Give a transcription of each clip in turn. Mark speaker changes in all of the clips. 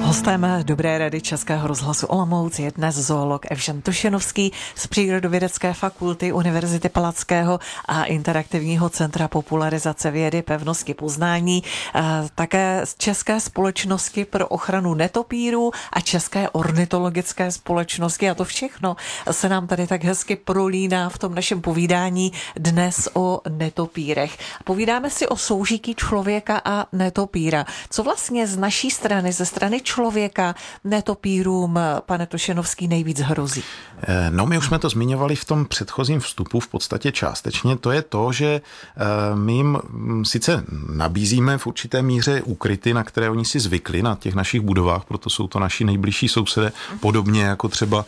Speaker 1: Hostem Dobré rady Českého rozhlasu Olomouc je dnes zoolog Evžen Tošenovský z Přírodovědecké fakulty Univerzity Palackého a Interaktivního centra popularizace vědy Pevnosti Poznání, také z České společnosti pro ochranu netopírů a České ornitologické společnosti. A to všechno se nám tady tak hezky prolíná v tom našem povídání dnes o netopírech. Povídáme si o soužití člověka a netopíra. Co vlastně z naší strany, ze strany člověka netopírům, pane Tošenovský, nejvíc hrozí?
Speaker 2: No, my už jsme to zmiňovali v tom předchozím vstupu v podstatě částečně. To je to, že my jim sice nabízíme v určité míře úkryty, na které oni si zvykli na těch našich budovách, proto jsou to naši nejbližší sousedé, podobně jako třeba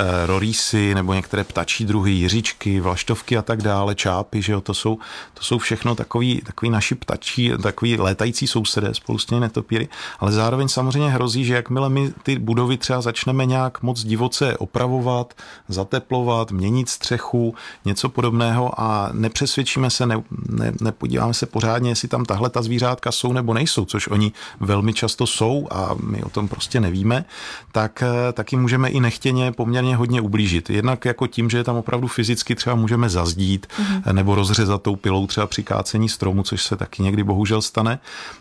Speaker 2: rorýsy nebo některé ptačí druhy, jiříčky, vlaštovky a tak dále, čápy, že jo, to jsou všechno takový naši ptačí, takový létající sousedé spolu s těmi netopíry, ale zároveň samozřejmě hrozí, že jakmile my ty budovy třeba začneme nějak moc divoce opravovat, zateplovat, měnit střechu, něco podobného a nepřesvědčíme se, nepodíváme se pořádně, jestli tam tahle ta zvířátka jsou nebo nejsou, což oni velmi často jsou a my o tom prostě nevíme, tak taky můžeme i nechtěně poměrně hodně ublížit. Jednak jako tím, že je tam opravdu fyzicky třeba můžeme zazdít nebo rozřezat tou pilou třeba při kácení stromu, což se taky někdy bohužel stane,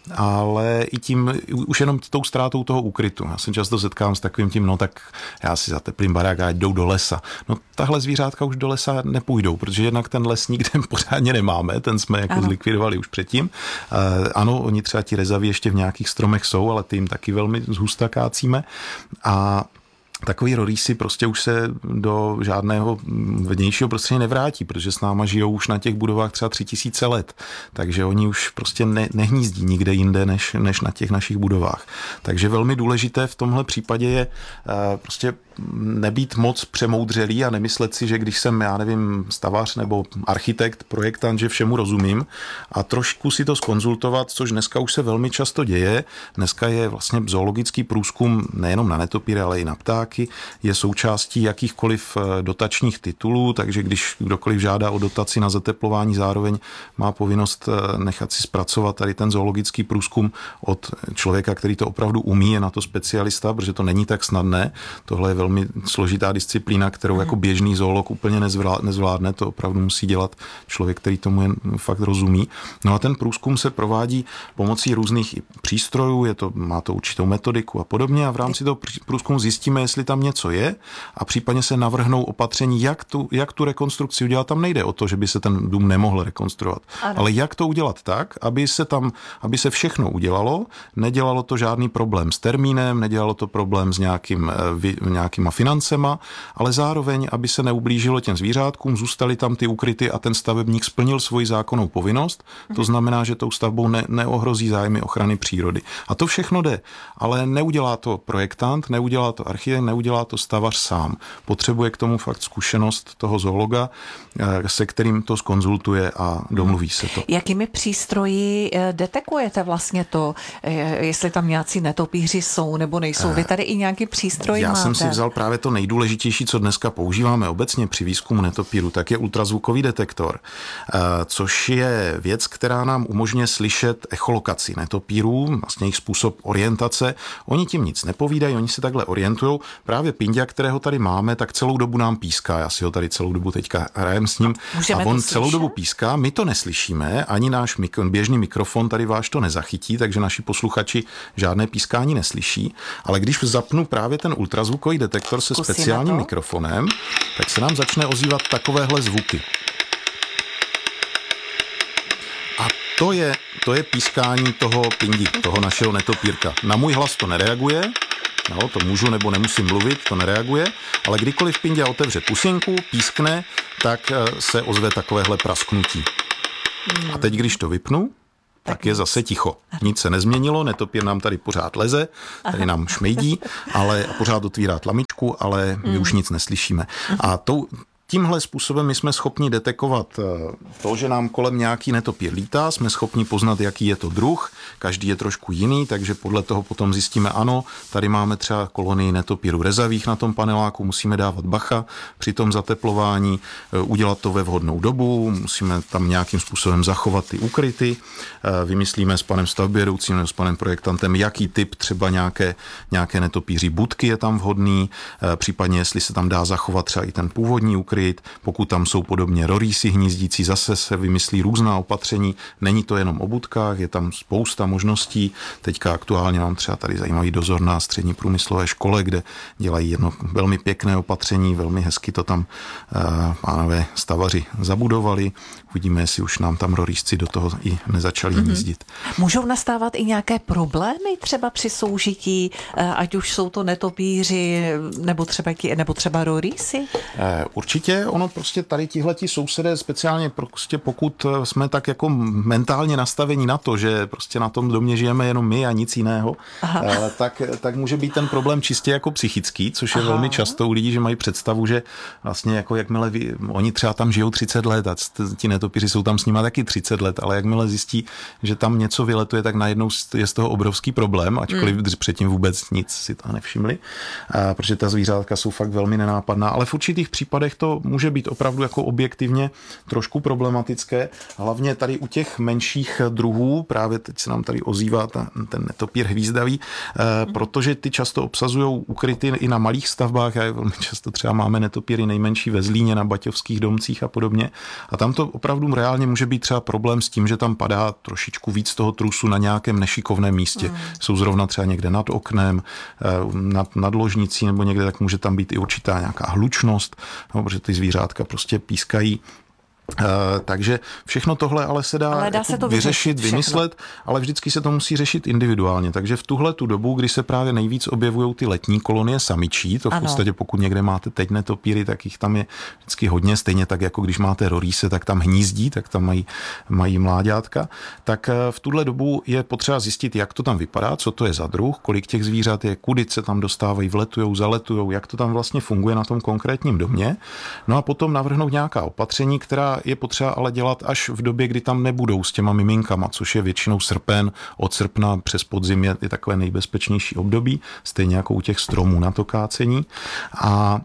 Speaker 2: ale i tím, už jenom tou ztrátou toho úkrytu. Já se často setkám s takovým tím, no tak já si zateplím barák a jdou do lesa. No tahle zvířátka už do lesa nepůjdou, protože jednak ten les nikde pořádně nemáme, ten jsme jako zlikvidovali už předtím. Ano, oni třeba ti rezaví ještě v nějakých stromech jsou, ale ty jim taky velmi zhusta kácíme a takový rorýsy prostě už se do žádného vnějšího prostředí nevrátí, protože s náma žijou už na těch budovách třeba 3000 let. Takže oni už prostě nehnízdí nikde jinde, než na těch našich budovách. Takže velmi důležité v tomhle případě je prostě nebýt moc přemoudřelý a nemyslet si, že když jsem, já nevím, stavař nebo architekt, projektant, že všemu rozumím a trošku si to zkonzultovat, což dneska už se velmi často děje. Dneska je vlastně zoologický průzkum nejenom na netopíry, ale i na ptáky, je součástí jakýchkoliv dotačních titulů, takže když kdokoliv žádá o dotaci na zateplování, zároveň má povinnost nechat si zpracovat tady ten zoologický průzkum od člověka, který to opravdu umí, je na to specialista, protože to není tak snadné. Tohle je velmi složitá disciplína, kterou jako běžný zoolog úplně nezvládne, to opravdu musí dělat člověk, který tomu jen fakt rozumí. No a ten průzkum se provádí pomocí různých přístrojů, má to určitou metodiku a podobně a v rámci toho průzkumu zjistíme, jestli tam něco je a případně se navrhnou opatření, jak tu rekonstrukci udělat. Tam nejde o to, že by se ten dům nemohl rekonstruovat, ale jak to udělat tak, aby se všechno udělalo, nedělalo to žádný problém s termínem, nedělalo to problém s nějakýma financema, ale zároveň, aby se neublížilo těm zvířátkům, zůstaly tam ty úkryty a ten stavebník splnil svoji zákonnou povinnost. To znamená, že tou stavbou neohrozí zájmy ochrany přírody. A to všechno jde, ale neudělá to projektant, neudělá to architekt, neudělá to stavař sám. Potřebuje k tomu fakt zkušenost toho zoologa, se kterým to zkonzultuje a domluví se to.
Speaker 1: Jakými přístroji detekujete vlastně to, jestli tam nějací netopíři jsou nebo nejsou? Vy tady i nějaký přístroj máte?
Speaker 2: Já jsem si vzal právě to nejdůležitější, co dneska používáme obecně při výzkumu netopíru, tak je ultrazvukový detektor, což je věc, která nám umožňuje slyšet echolokaci netopírů, vlastně jejich způsob orientace. Oni tím nic nepovídají, oni se takhle orientují. Právě Pindia, kterého tady máme, tak celou dobu nám píská. Já si ho tady celou dobu teďka hrajem s ním.
Speaker 1: Můžeme
Speaker 2: a on celou dobu píská, my to neslyšíme, ani náš běžný mikrofon tady váš to nezachytí, takže naši posluchači žádné pískání neslyší. Ale když zapnu právě ten ultrazvukový detektor se speciálním mikrofonem, tak se nám začne ozývat takovéhle zvuky. A to je pískání toho Pindi, toho našeho netopírka. Na můj hlas to nereaguje, no, to můžu nebo nemusím mluvit, to nereaguje, ale kdykoliv Pindia otevře pusinku, pískne, tak se ozve takovéhle prasknutí. A teď, když to vypnu, tak je zase ticho. Nic se nezměnilo, netopír nám tady pořád leze, tady nám šmejdí, ale pořád otvírá tlamičku, ale my už nic neslyšíme. A tímhle způsobem my jsme schopni detekovat to, že nám kolem nějaký netopír lítá, jsme schopni poznat, jaký je to druh, každý je trošku jiný, takže podle toho potom zjistíme, ano, tady máme třeba kolonii netopírů rezavých na tom paneláku, musíme dávat bacha při tom zateplování, udělat to ve vhodnou dobu, musíme tam nějakým způsobem zachovat ty ukryty, vymyslíme s panem stavbědoucím nebo s panem projektantem, jaký typ třeba nějaké netopíří budky je tam vhodný, případně jestli se tam dá zachovat třeba i ten původní ukryt, pokud tam jsou podobně rorýsy hnízdící, zase se vymyslí různá opatření, není to jenom o budkách, je tam spousta možností. Teďka aktuálně mám třeba tady zajímavý dozor na střední průmyslové škole, kde dělají jedno velmi pěkné opatření, velmi hezky to tam pánové stavaři zabudovali. Uvidíme, jestli už nám tam rorýsci do toho i nezačali hnízdit.
Speaker 1: Můžou nastávat i nějaké problémy třeba při soužití, ať už jsou to netopíři nebo třeba rorýsy?
Speaker 2: Určitě, ono prostě tady tihleti sousedé, speciálně prostě pokud jsme tak jako mentálně nastavení na to, že prostě na tom domě žijeme jenom my a nic jiného, tak může být ten problém čistě jako psychický, což je velmi často u lidí, že mají představu, že vlastně jako jakmile oni třeba tam žijou 30 let a ti netopíři jsou tam s nima taky 30 let, ale jakmile zjistí, že tam něco vyletuje, tak najednou je z toho obrovský problém, ačkoliv předtím vůbec nic si to nevšimli, protože ta zvířátka jsou fakt velmi nenápadná, ale v určitých případech to může být opravdu jako objektivně trošku problematické, hlavně tady u těch menších druhů, právě teď se nám tady ozývá ten netopír hvízdavý, protože ty často obsazují ukryty i na malých stavbách, a velmi často třeba máme netopíry nejmenší ve Zlíně, na baťovských domcích a podobně, a tam to opravdu reálně může být třeba problém s tím, že tam padá trošičku víc toho trusu na nějakém nešikovném místě. Jsou zrovna třeba někde nad oknem, nad ložnicí nebo někde, tak může tam být i určitá nějaká hlučnost, no, protože ty zvířátka prostě pískají. Takže všechno tohle ale se dá jako vyřešit, vymyslet, ale vždycky se to musí řešit individuálně. Takže v tuhle tu dobu, kdy se právě nejvíc objevují ty letní kolonie samičí, to v podstatě pokud někde máte teď netopíry, tak jich tam je vždycky hodně, stejně tak jako když máte rorýse, tak tam hnízdí, tak tam mají mláďátka. Tak v tuhle dobu je potřeba zjistit, jak to tam vypadá, co to je za druh, kolik těch zvířat je, kudy se tam dostávají, vletujou, zaletujou, jak to tam vlastně funguje na tom konkrétním domě. No a potom navrhnout nějaká opatření, která je potřeba ale dělat až v době, kdy tam nebudou s těma miminkama, což je většinou srpen, od srpna přes podzim je takové nejbezpečnější období, stejně jako u těch stromů na to kácení. A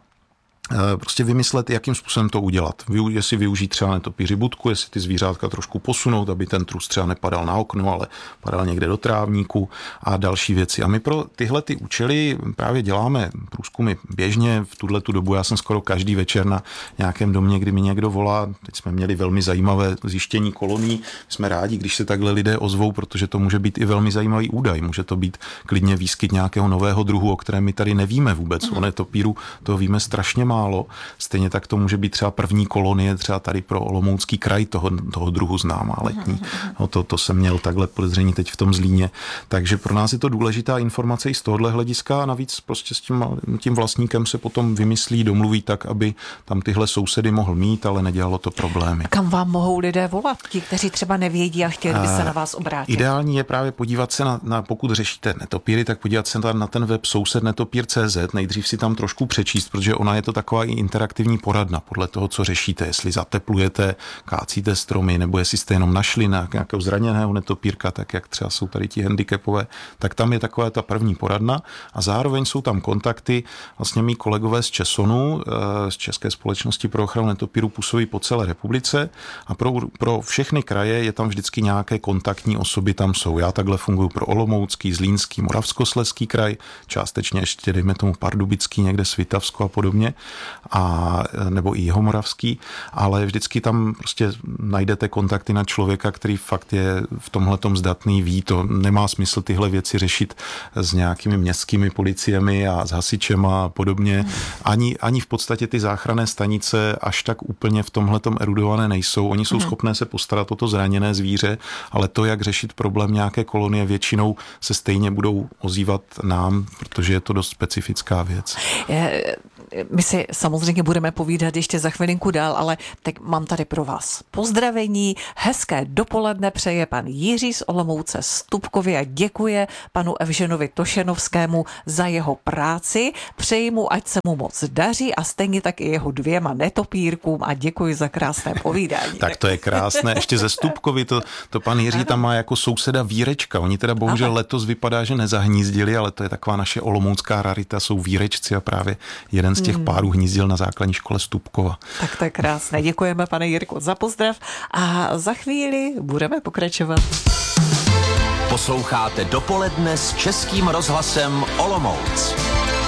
Speaker 2: prostě vymyslet, jakým způsobem to udělat. Jestli využít třeba netopíři budku, jestli ty zvířátka trošku posunout, aby ten trus třeba nepadal na okno, ale padal někde do trávníku a další věci. A my pro tyhle ty účely právě děláme průzkumy běžně. V tuhletu dobu já jsem skoro každý večer na nějakém domě, kdy mi někdo volá. Teď jsme měli velmi zajímavé zjištění kolonií. Jsme rádi, když se takhle lidé ozvou, protože to může být i velmi zajímavý údaj. Může to být klidně výskyt nějakého nového druhu, o kterém my tady nevíme vůbec. O netopíru toho víme strašně málo. Stejně tak to může být třeba první kolonie, třeba tady pro Olomoucký kraj toho druhu známá letní. No to jsem měl takhle podezření teď v tom Zlíně. Takže pro nás je to důležitá informace i z tohohle hlediska a navíc prostě s tím vlastníkem se potom vymyslí, domluví tak, aby tam tyhle sousedy mohl mít, ale nedělalo to problémy.
Speaker 1: A kam vám mohou lidé volat? Ti, kteří třeba nevědí a chtěli by se na vás obrátit.
Speaker 2: Ideální je právě podívat se na pokud řešíte netopíry, tak podívat se na ten web sousednetopír.cz, nejdřív si tam trošku přečíst, protože ona je to taková i interaktivní poradna podle toho, co řešíte, jestli zateplujete, kácíte stromy, nebo jestli jste jenom našli na nějakého zraněného netopírka, tak jak třeba jsou tady ti handicapové, tak tam je taková ta první poradna a zároveň jsou tam kontakty, vlastně mý kolegové z Česonu, z České společnosti pro ochranu netopírů, působí po celé republice a pro všechny kraje je tam vždycky nějaké kontaktní osoby tam jsou. Já takhle funguji pro Olomoucký, Zlínský, Moravskoslezský kraj, částečně ještě dejme tomu Pardubický, někde Svitavsko a podobně. Nebo i Jihomoravský, ale vždycky tam prostě najdete kontakty na člověka, který fakt je v tomhletom zdatný, ví, to nemá smysl tyhle věci řešit s nějakými městskými policiemi a s hasičem a podobně. Ani v podstatě ty záchranné stanice až tak úplně v tomhletom erudované nejsou. Oni jsou schopné se postarat o to zraněné zvíře, ale to, jak řešit problém nějaké kolonie, většinou se stejně budou ozývat nám, protože je to dost specifická věc.
Speaker 1: my si samozřejmě budeme povídat ještě za chvilinku dál, ale teď mám tady pro vás pozdravení. Hezké dopoledne přeje pan Jiří z Olomouce Stupkově a děkuje panu Evženovi Tošenovskému za jeho práci. Přeji mu, ať se mu moc daří a stejně tak i jeho 2 netopírkům a děkuji za krásné povídání.
Speaker 2: Tak to je krásné. Ještě ze Stupkovy to pan Jiří tam má jako souseda Vírečka. Oni teda bohužel letos vypadá, že nezahnízdili, ale to je taková naše olomoucká rarita, jsou vírečci a právě jeden z těch párů hnízdil na základní škole Stupkova.
Speaker 1: Tak to je krásné. Děkujeme, pane Jirko, za pozdrav a za chvíli budeme pokračovat.
Speaker 3: Posloucháte Dopoledne s Českým rozhlasem Olomouc.